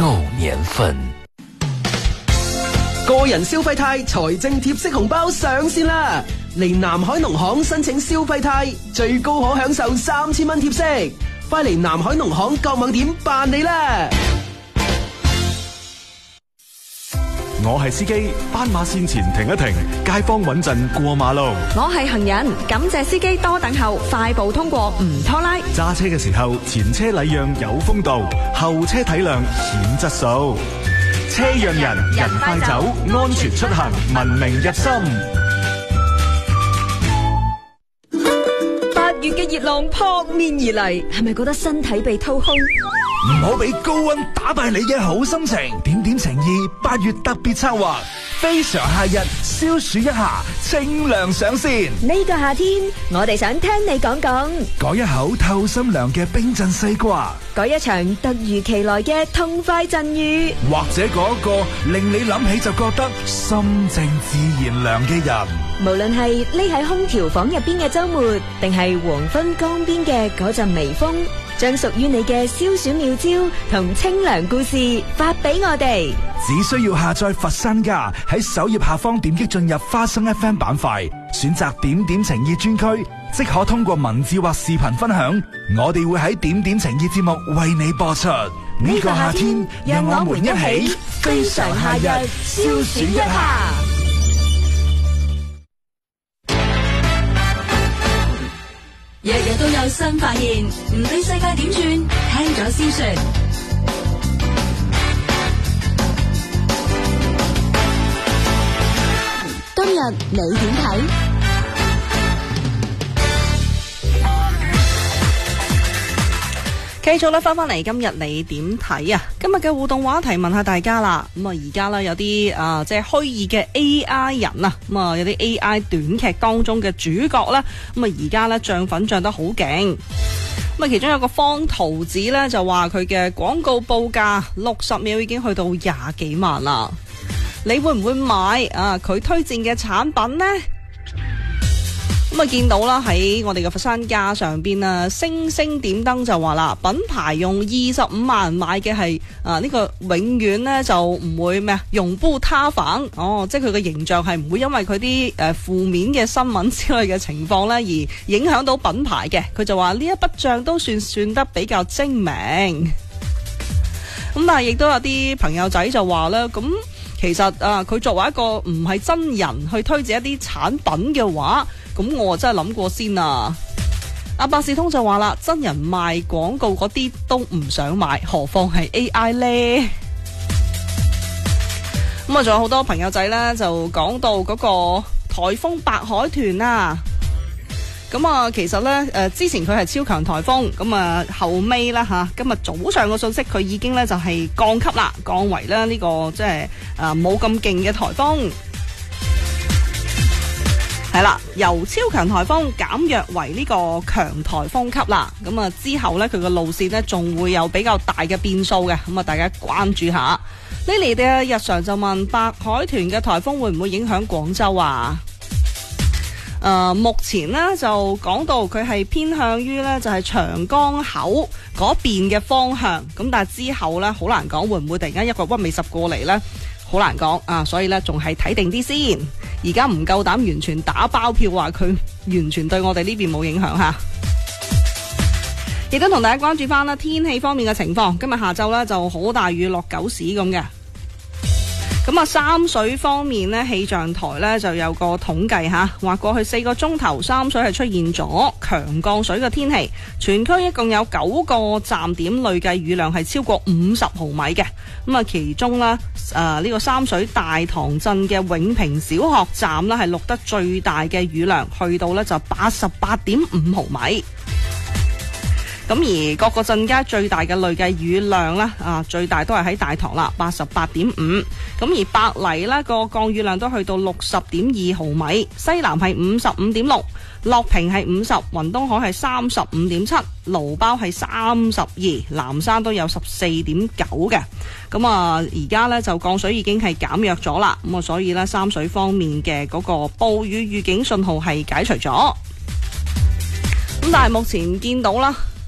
夠年份。 個人消費貸財政貼息紅包上線啦！嚟南海農行申請消費貸，最高可享受3000蚊貼息。快嚟南海農行各網點辦理啦！ 我係司機，斑馬線前停一停，街坊穩陣過馬路。 我係行人，感謝司機多等候，快步通過唔拖拉。 揸車嘅時候，前車禮讓有風度，後車體諒顯質素。車讓人，人快走，安全出行，文明入心。 8月嘅熱浪撲面而嚟，係咪覺得身體被掏空？ 唔好俾高溫打敗你嘅好心情。點點情意8月特別策劃，非常夏日消暑一下，清涼上線。 呢個夏天，我哋想聽你講講， 改一口透心涼嘅冰鎮西瓜， 改一場突如其來嘅痛快陣雨， 或者嗰個令你諗起就覺得心靜自然涼嘅人。 無論係匿喺空調房入邊嘅周末，定係黃昏江邊嘅嗰陣微風，將屬於你嘅消暑妙招同清涼故事發俾我哋。 只需要下載佛山家，喺首頁下方點擊進入花生 FM 板塊，選擇點點情意專區，即可通過文字或視頻分享。我哋會喺點點情意節目為你播出。呢個夏天，讓我們一起非常夏日消暑一下。 日日都有新發現，唔理世界點轉，聽咗先算。 今日你點睇？ 繼續咧，翻嚟今日你點睇啊？今日嘅互動話題問下大家啦。咁啊，而家咧有啲即係虛擬嘅 AI 人啊，咁啊有啲 AI 短劇當中嘅主角啦。咁啊而家咧漲粉漲得好勁。咁啊，其中有個方桃子咧就話佢嘅廣告報價60秒已經去到20幾萬啦。你會唔會買啊？佢推薦嘅產品呢？咁啊，見到啦喺我哋嘅佛山家上邊啊，星星點燈就話啦，品牌用25萬買嘅係呢個永遠呢就唔會咩啊，永不塌房哦，即係佢嘅形象係唔會因為佢啲負面嘅新聞之類嘅情況呢而影響到品牌嘅。佢就話呢一筆賬都算得比較精明。咁但係亦都有啲朋友仔就話咧，咁其實佢作為一個唔係真人去推薦一啲產品嘅話，咁我真係諗過先啊！阿百事通就話啦，真人賣廣告嗰啲都唔想買，何況係 AI 呢？咁啊，仲有好多朋友仔呢，就講到嗰個颱風白海豚啊！咁啊，其實呢，之前佢係超強颱風，咁啊後尾啦吓，今日早上個信息佢已經呢就係降級啦，降為咧呢個即係冇咁勁嘅颱風。係啦，由超強颱風減弱為呢個強颱風級啦。咁啊之後呢，佢個路線呢仲會有比較大嘅變數嘅。咁啊，大家關注下。Lily 嘅日常就問白海豚嘅颱風會唔會影響廣州啊？目前呢就講到佢係偏向於呢就係長江口嗰邊嘅方向。咁但係之後呢，好難講會唔會突然間一個屈尾十過嚟呢？好難講啊，所以呢仲係睇定啲先。而家唔夠膽完全打包票話佢完全對我哋呢邊冇影響吓。亦都同大家關注翻啦，天氣方面嘅情況。今日下晝呢就好大雨，落狗屎咁嘅。咁啊，三水方面呢，氣象台呢就有個統計吓，話過去4個鐘頭三水係出現咗強降水嘅天氣，全區一共有9個站點累計雨量係超過50毫米嘅。咁啊，其中呢，呢個三水大塘鎮嘅永平小學站呢係錄得最大嘅雨量，去到呢就88.5毫米。咁而各個鎮街最大嘅累計雨量呢，最大都係喺大塘啦，88.5。咁而百黎呢個降雨量都去到60.2毫米，西南係55.6，樂平係50，雲東海係35.7，蘆苞係32，南山都有14.9嘅。咁啊，而家呢就降水已經係減弱咗啦。咁啊，所以呢三水方面嘅嗰個暴雨預警信號係解除咗。咁但係目前見到啦，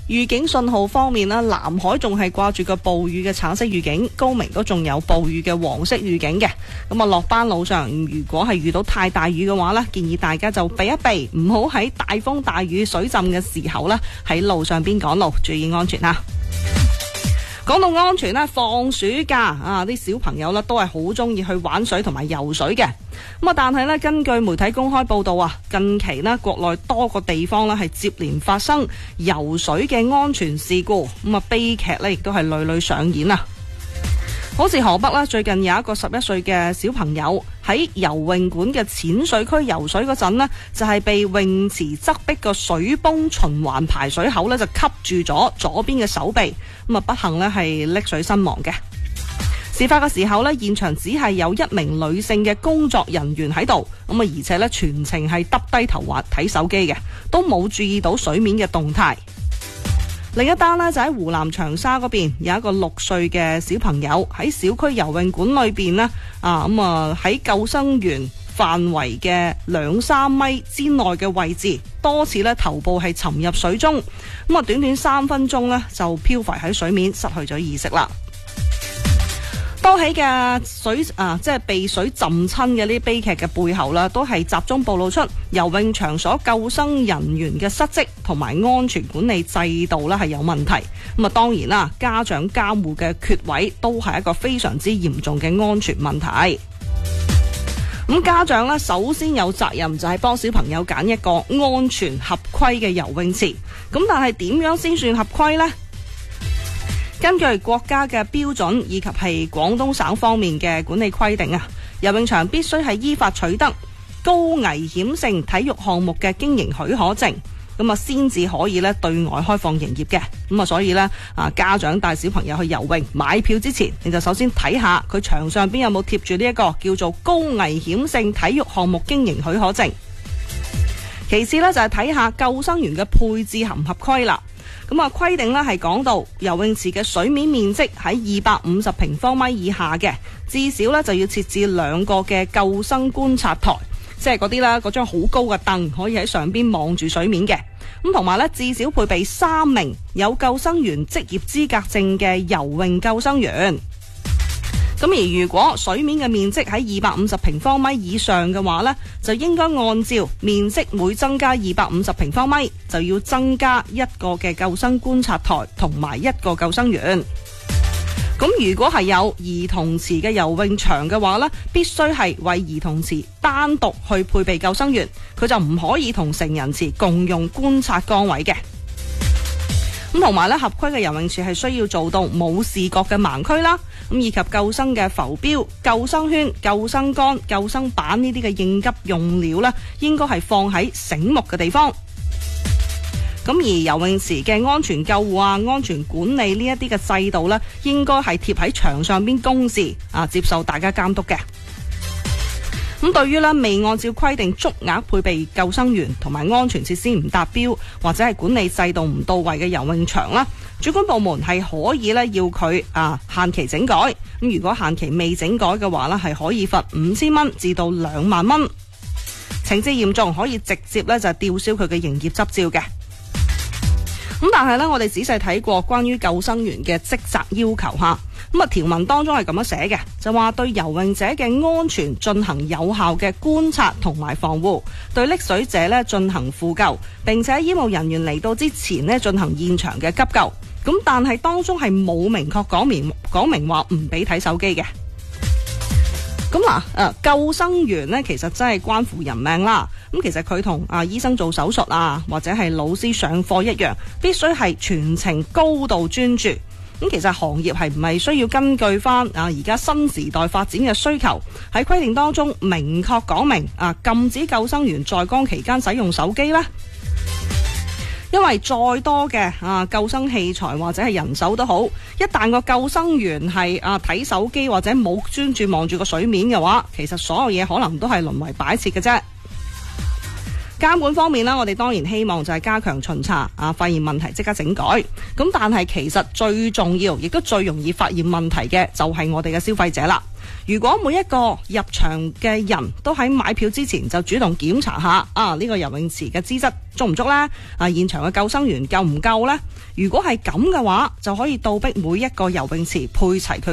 預警信號方面啦，南海仲係掛住個暴雨嘅橙色預警，高明都仲有暴雨嘅黃色預警嘅。咁啊，落班路上如果係遇到太大雨嘅話呢，建議大家就避一避，唔好喺大風大雨水浸嘅時候呢喺路上邊趕路，注意安全啦。講到安全咧，放暑假啊，啲小朋友咧都係好中意去玩水同埋游水嘅。咁啊，但係咧，根據媒體公開報道啊，近期咧國內多個地方咧係接連發生游水嘅安全事故，咁啊悲劇咧亦都係屢屢上演啊。好似河北啦，最近有一個11歲嘅小朋友喺游泳館嘅淺水區游水嗰陣呢，就係被泳池側壁個水泵循環排水口呢就吸住咗左邊嘅手臂，咁啊不幸呢係溺水身亡嘅。事發嘅時候呢，現場只係有一名女性嘅工作人員喺度，咁啊而且呢全程係耷低頭睇手機嘅，都冇注意到水面嘅動態。另一單呢，就喺湖南長沙嗰邊，有一個6歲嘅小朋友喺小區游泳館裏邊呢，喺救生員範圍嘅2-3米之內嘅位置，多次呢頭部係沉入水中，咁啊短短3分鐘呢就漂浮喺水面，失去咗意識啦。多起嘅水即係被水浸親嘅呢啲悲劇嘅背後啦，都係集中暴露出游泳場所救生人員嘅失職同埋安全管理制度啦係有問題。咁啊，當然啦，家長監護嘅缺位都係一個非常之嚴重嘅安全問題。咁家長呢，首先有責任就係幫小朋友揀一個安全合規嘅游泳池。咁但係點樣先算合規呢？根據國家嘅標準以及係廣東省方面嘅管理規定啊，游泳場必須係依法取得高危險性體育項目嘅經營許可證，咁啊先至可以咧對外開放營業嘅。咁啊，所以咧家長帶小朋友去游泳買票之前，你就首先睇下佢牆上邊有冇貼住呢一個叫做高危險性體育項目經營許可證。其次咧就係睇下救生員嘅配置合唔合規啦。咁啊，規定咧係講到游泳池嘅水面面積喺250平方米以下嘅，至少咧就要設置2個嘅救生觀察台，即係嗰啲啦，嗰張好高嘅凳可以喺上邊望住水面嘅。咁同埋咧，至少配備3名有救生員職業資格證嘅游泳救生員。咁而如果水面嘅面積喺250平方米以上嘅話呢，就應該按照面積每增加250平方米，就要增加1個嘅救生觀察台同埋1個救生員。咁如果係有兒童池嘅游泳場嘅話呢，必須係為兒童池單獨去配備救生員，佢就唔可以同成人池共用觀察崗位嘅。咁同埋咧，合規嘅游泳池係需要做到冇視覺嘅盲區啦，咁以及救生嘅浮標、救生圈、救生桿、救生板呢啲嘅應急用料咧，應該係放喺醒目嘅地方。咁而游泳池嘅安全救護啊、安全管理呢一啲嘅制度咧，應該係貼喺牆上邊公示接受大家監督嘅。咁對於未按照規定足額配備救生員同埋安全設施唔達標或者係管理制度唔到位嘅游泳場啦，主管部門係可以要佢限期整改。咁如果限期未整改嘅話係可以罰5000蚊至到2萬蚊，情節嚴重可以直接就係吊銷佢嘅營業執照嘅。咁但係我哋仔細睇過關於救生員嘅職責要求吓，咁條文當中係咁樣寫嘅，就話對游泳者嘅安全進行有效嘅觀察同埋防護，對溺水者進行輔救，並且醫務人員嚟到之前進行現場嘅急救。咁但係當中係冇明確講明話唔俾睇手機嘅。咁救生員其實真係關乎人命啦。咁其實佢同醫生做手術或者係老師上課一樣，必須係全程高度專注。咁其實行業係唔係需要根據翻而家新時代發展嘅需求，喺規定當中明確講明禁止救生員在崗期間使用手機呢？因為再多嘅救生器材或者係人手都好，一旦個救生員係睇手機或者冇專注望住個水面嘅話，其實所有嘢可能都係淪為擺設嘅啫。監管方面我哋當然希望就係加強巡查發現問題即刻整改。咁但係其實最重要亦都最容易發現問題嘅就係我哋嘅消費者啦。 如果每一個入場嘅人都喺買票之前就主動檢查下呢個游泳池嘅資質足唔足呢？現場嘅救生員夠唔夠呢？如果係咁嘅話，就可以倒逼每一個游泳池配齊佢